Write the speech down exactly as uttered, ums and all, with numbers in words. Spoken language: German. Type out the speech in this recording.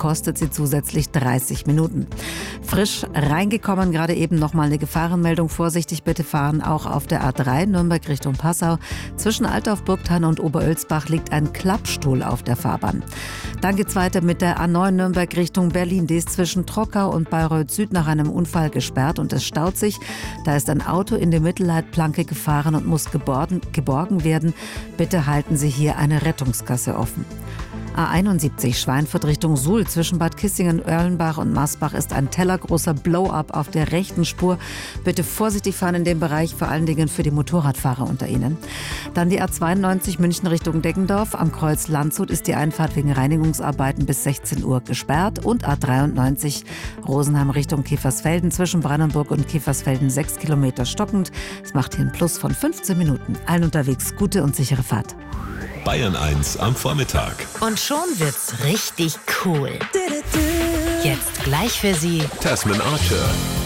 kostet sie zusätzlich dreißig Minuten. Frisch reingekommen, gerade eben nochmal eine Gefahrenmeldung. Vorsichtig bitte fahren, auch auf der A drei Nürnberg Richtung Passau. Zwischen Altdorf, Burgthann und Oberölsbach liegt ein Klappstuhl auf der Fahrbahn. Dann geht's weiter mit der A neun Nürnberg Richtung Berlin. Die ist zwischen Trockau und Bayreuth Süd nach einem Unfall gesperrt und es staut sich. Da ist ein Auto in die Mittelleitplanke gefahren und muss geborgen, geborgen werden. Bitte halten Sie hier eine Rettungsgasse offen. A einundsiebzig Schweinfurt Richtung Suhl. Zwischen Bad Kissingen, Erlenbach und Masbach ist ein tellergroßer Blow-up auf der rechten Spur. Bitte vorsichtig fahren in dem Bereich, vor allen Dingen für die Motorradfahrer unter Ihnen. Dann die A zweiundneunzig München Richtung Deggendorf. Am Kreuz Landshut ist die Einfahrt wegen Reinigungsarbeiten bis sechzehn Uhr gesperrt. Und A dreiundneunzig Rosenheim Richtung Käfersfelden. Zwischen Brandenburg und Käfersfelden sechs Kilometer stockend. Es macht hier einen Plus von fünfzehn Minuten. Allen unterwegs gute und sichere Fahrt. Bayern eins am Vormittag. Und schon wird's richtig cool. Jetzt gleich für Sie Tasman Archer.